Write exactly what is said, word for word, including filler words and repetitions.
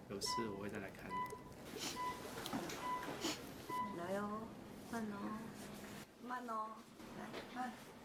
有事我会再来看你。 来哦，慢哦，慢哦，来慢。